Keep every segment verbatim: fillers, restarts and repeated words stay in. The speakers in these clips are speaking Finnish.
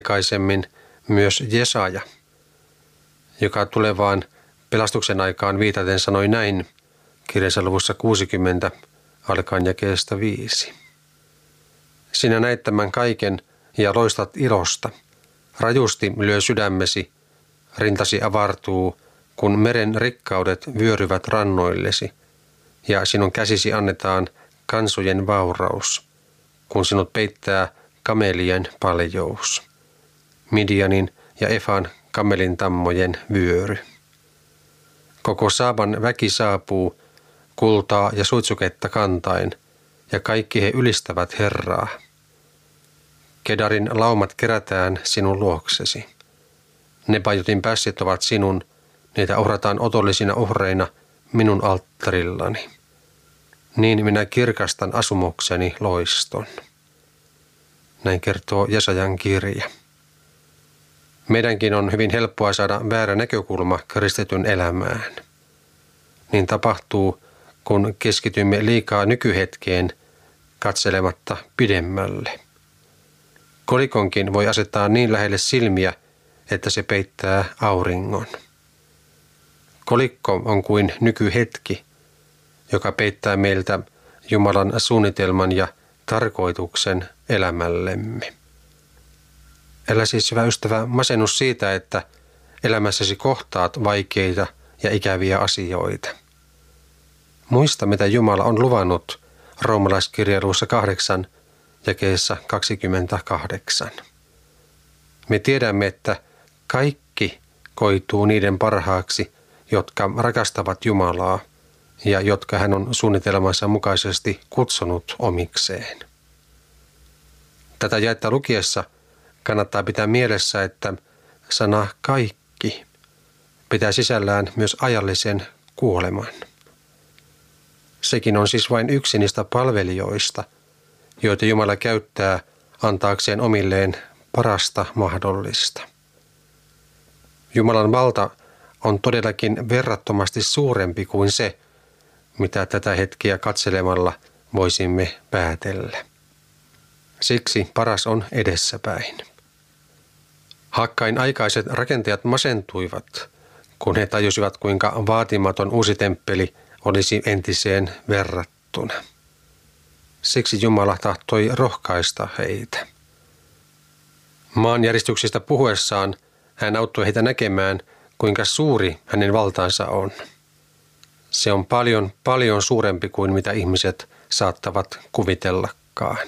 aikaisemmin myös Jesaja, joka tulevaan pelastuksen aikaan viitaten sanoi näin kirjansa luvussa kuusikymmentä alkaen jakeesta viisi. Sinä näet tämän kaiken ja loistat ilosta. Rajusti lyö sydämesi, rintasi avartuu, kun meren rikkaudet vyöryvät rannoillesi, ja sinun käsisi annetaan kansojen vauraus, kun sinut peittää kamelien paljous, Midianin ja Efan kamelin tammojen vyöry. Koko Saaban väki saapuu kultaa ja suitsuketta kantain, ja kaikki he ylistävät Herraa. Kedarin laumat kerätään sinun luoksesi. Nebajotin pässit ovat sinun, niitä uhrataan otollisina uhreina minun alttarillani. Niin minä kirkastan asumukseni loiston. Näin kertoo Jesajan kirja. Meidänkin on hyvin helppoa saada väärä näkökulma kristityn elämään. Niin tapahtuu, kun keskitymme liikaa nykyhetkeen katselematta pidemmälle. Kolikonkin voi asettaa niin lähelle silmiä, että se peittää auringon. Kolikko on kuin nykyhetki, joka peittää meiltä Jumalan suunnitelman ja tarkoituksen elämällemme. Älä siis, hyvä ystävä, masennu siitä, että elämässäsi kohtaat vaikeita ja ikäviä asioita. Muista, mitä Jumala on luvannut roomalaiskirjan luvussa kahdeksan jakeessa kaksikymmentäkahdeksan. Me tiedämme, että kaikki koituu niiden parhaaksi, jotka rakastavat Jumalaa ja jotka hän on suunnitelmansa mukaisesti kutsunut omikseen. Tätä jaetta lukiessa kannattaa pitää mielessä, että sana kaikki pitää sisällään myös ajallisen kuoleman. Sekin on siis vain yksi niistä palvelijoista, joita Jumala käyttää antaakseen omilleen parasta mahdollista. Jumalan valta on todellakin verrattomasti suurempi kuin se, mitä tätä hetkeä katselemalla voisimme päätellä. Siksi paras on edessäpäin. Hakkain aikaiset rakentajat masentuivat, kun he tajusivat, kuinka vaatimaton uusi temppeli olisi entiseen verrattuna. Siksi Jumala tahtoi rohkaista heitä. Maanjäristyksistä puhuessaan hän auttoi heitä näkemään, kuinka suuri hänen valtaansa on. Se on paljon, paljon suurempi kuin mitä ihmiset saattavat kuvitellakaan.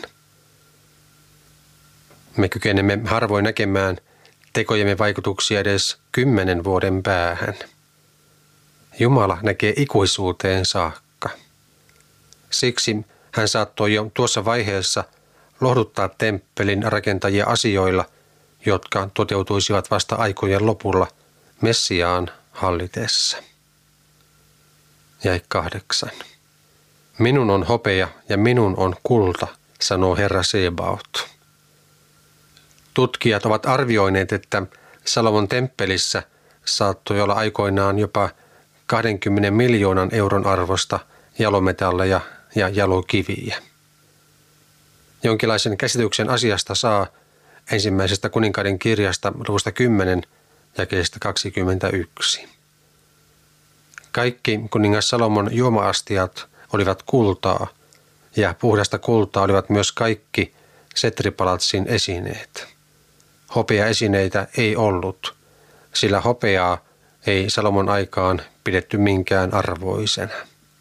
Me kykenemme harvoin näkemään tekojemme vaikutuksia edes kymmenen vuoden päähän. Jumala näkee ikuisuuteen saakka. Siksi hän saattoi jo tuossa vaiheessa lohduttaa temppelin rakentajia asioilla, jotka toteutuisivat vasta aikojen lopulla Messiaan hallitessa. Jäi kahdeksan. Minun on hopea ja minun on kulta, sanoo Herra Sebaot. Tutkijat ovat arvioineet, että Salomon temppelissä saattoi olla aikoinaan jopa kaksikymmentä miljoonan euron arvosta jalometalleja ja jalokiviä. Jonkinlaisen käsityksen asiasta saa ensimmäisestä kuninkaiden kirjasta luvusta kymmenen jakeesta kaksikymmentäyksi. Kaikki kuningas Salomon juoma-astiat olivat kultaa, ja puhdasta kultaa olivat myös kaikki Setripalatsin esineet. Hopea-esineitä ei ollut, sillä hopeaa ei Salomon aikaan pidetty minkään arvoisena.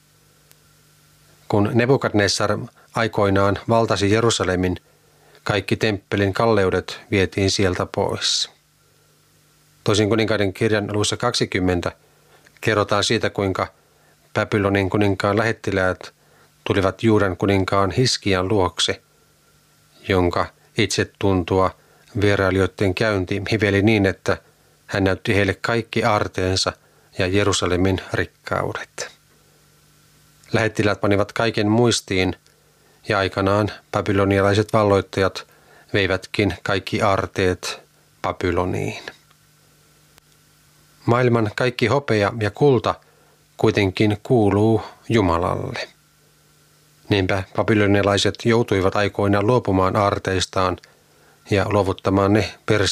Kun Nebukadnessar aikoinaan valtasi Jerusalemin, kaikki temppelin kalleudet vietiin sieltä pois. Toisin kuninkaiden kirjan luvussa kaksikymmentä kerrotaan siitä, kuinka Babylonin kuninkaan lähettiläät tulivat Juudan kuninkaan Hiskian luokse, jonka itsetuntoa vierailijoiden käynti hiveli niin, että hän näytti heille kaikki aarteensa ja Jerusalemin rikkaudet. Lähettiläät panivat kaiken muistiin, ja aikanaan babylonialaiset valloittajat veivätkin kaikki aarteet Babyloniin. Maailman kaikki hopea ja kulta kuitenkin kuuluu Jumalalle. Niinpä babylonialaiset joutuivat aikoinaan luopumaan aarteistaan ja luovuttamaan ne